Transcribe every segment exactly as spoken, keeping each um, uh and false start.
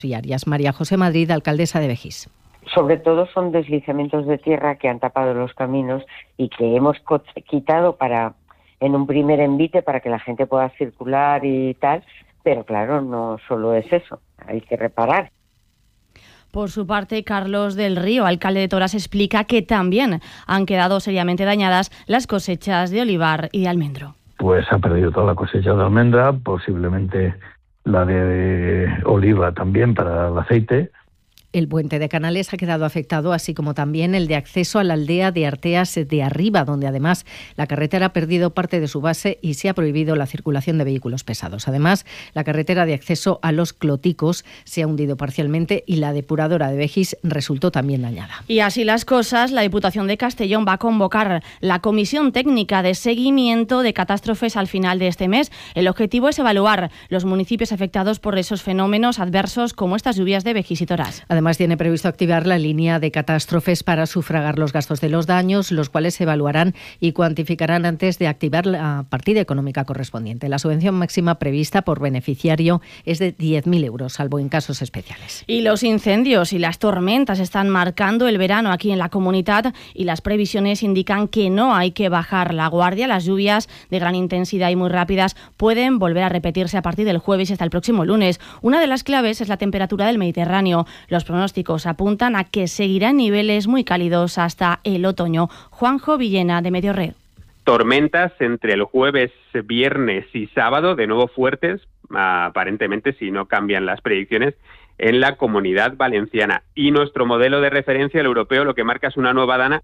viarias. María José Madrid, alcaldesa de Begís. Sobre todo son deslizamientos de tierra que han tapado los caminos y que hemos quitado para en un primer envite para que la gente pueda circular y tal, pero claro, no solo es eso, hay que reparar. Por su parte, Carlos del Río, alcalde de Toras, explica que también han quedado seriamente dañadas las cosechas de olivar y de almendro. Pues ha perdido toda la cosecha de almendra, posiblemente la de oliva también para el aceite. El puente de Canales ha quedado afectado, así como también el de acceso a la aldea de Arteas de Arriba, donde además la carretera ha perdido parte de su base y se ha prohibido la circulación de vehículos pesados. Además, la carretera de acceso a Los Cloticos se ha hundido parcialmente y la depuradora de Begís resultó también dañada. Y así las cosas, la Diputación de Castellón va a convocar la Comisión Técnica de Seguimiento de Catástrofes al final de este mes. El objetivo es evaluar los municipios afectados por esos fenómenos adversos como estas lluvias de Begís y Toras. Además, tiene previsto activar la línea de catástrofes para sufragar los gastos de los daños, los cuales se evaluarán y cuantificarán antes de activar la partida económica correspondiente. La subvención máxima prevista por beneficiario es de diez mil euros, salvo en casos especiales. Y los incendios y las tormentas están marcando el verano aquí en la comunidad y las previsiones indican que no hay que bajar la guardia. Las lluvias de gran intensidad y muy rápidas pueden volver a repetirse a partir del jueves hasta el próximo lunes. Una de las claves es la temperatura del Mediterráneo. Los pronósticos apuntan a que seguirá en niveles muy cálidos hasta el otoño. Juanjo Villena, de Mediorred. Tormentas entre el jueves, viernes y sábado, de nuevo fuertes, aparentemente si no cambian las predicciones, en la Comunidad Valenciana. Y nuestro modelo de referencia, el europeo, lo que marca es una nueva dana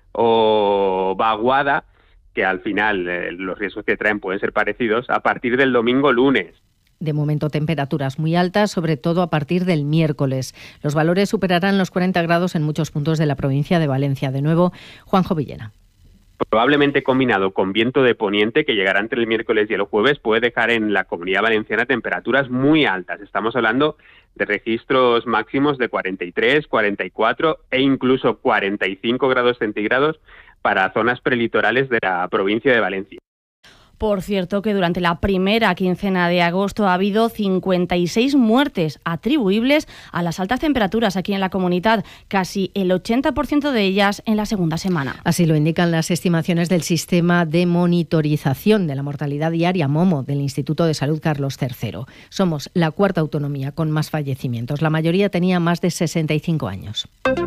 o vaguada, que al final eh, los riesgos que traen pueden ser parecidos, a partir del domingo lunes. De momento, temperaturas muy altas, sobre todo a partir del miércoles. Los valores superarán los cuarenta grados en muchos puntos de la provincia de Valencia. De nuevo, Juanjo Villena. Probablemente combinado con viento de poniente que llegará entre el miércoles y el jueves, puede dejar en la Comunidad Valenciana temperaturas muy altas. Estamos hablando de registros máximos de cuarenta y tres, cuarenta y cuatro e incluso cuarenta y cinco grados centígrados para zonas prelitorales de la provincia de Valencia. Por cierto, que durante la primera quincena de agosto ha habido cincuenta y seis muertes atribuibles a las altas temperaturas aquí en la comunidad, casi el ochenta por ciento de ellas en la segunda semana. Así lo indican las estimaciones del Sistema de Monitorización de la Mortalidad Diaria, MOMO, del Instituto de Salud Carlos tercero. Somos la cuarta autonomía con más fallecimientos. La mayoría tenía más de sesenta y cinco años.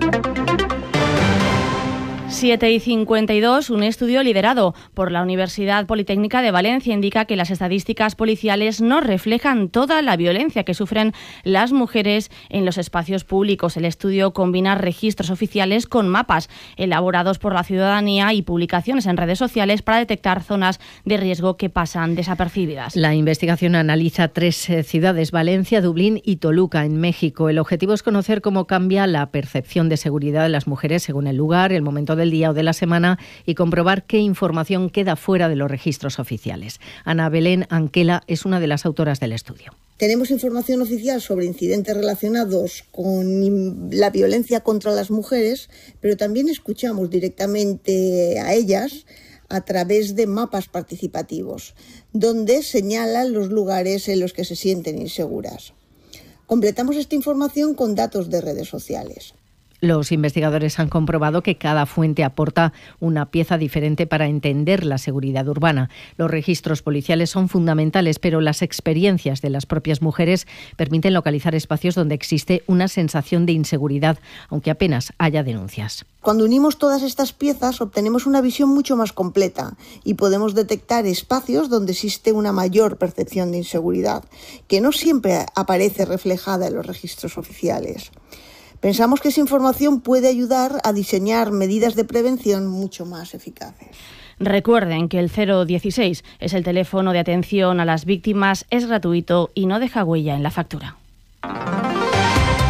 siete y cincuenta y dos, un estudio liderado por la Universidad Politécnica de Valencia indica que las estadísticas policiales no reflejan toda la violencia que sufren las mujeres en los espacios públicos. El estudio combina registros oficiales con mapas elaborados por la ciudadanía y publicaciones en redes sociales para detectar zonas de riesgo que pasan desapercibidas. La investigación analiza tres ciudades, Valencia, Dublín y Toluca, en México. El objetivo es conocer cómo cambia la percepción de seguridad de las mujeres según el lugar, el momento del día o de la semana y comprobar qué información queda fuera de los registros oficiales. Ana Belén Anquela es una de las autoras del estudio. Tenemos información oficial sobre incidentes relacionados con la violencia contra las mujeres, pero también escuchamos directamente a ellas a través de mapas participativos, donde señalan los lugares en los que se sienten inseguras. Completamos esta información con datos de redes sociales. Los investigadores han comprobado que cada fuente aporta una pieza diferente para entender la seguridad urbana. Los registros policiales son fundamentales, pero las experiencias de las propias mujeres permiten localizar espacios donde existe una sensación de inseguridad, aunque apenas haya denuncias. Cuando unimos todas estas piezas, obtenemos una visión mucho más completa y podemos detectar espacios donde existe una mayor percepción de inseguridad, que no siempre aparece reflejada en los registros oficiales. Pensamos que esa información puede ayudar a diseñar medidas de prevención mucho más eficaces. Recuerden que el cero dieciséis es el teléfono de atención a las víctimas, es gratuito y no deja huella en la factura.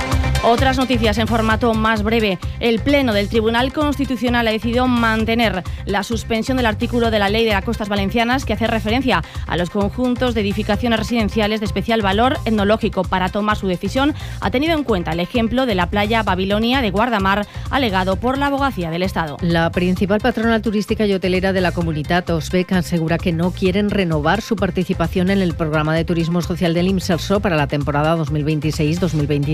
Otras noticias en formato más breve. El Pleno del Tribunal Constitucional ha decidido mantener la suspensión del artículo de la Ley de las Costas Valencianas que hace referencia a los conjuntos de edificaciones residenciales de especial valor etnológico. Para tomar su decisión ha tenido en cuenta el ejemplo de la playa Babilonia de Guardamar, alegado por la Abogacía del Estado. La principal patronal turística y hotelera de la comunidad, Osbec, asegura que no quieren renovar su participación en el programa de turismo social del IMSERSO para la temporada dos mil veintiséis dos mil veintisiete.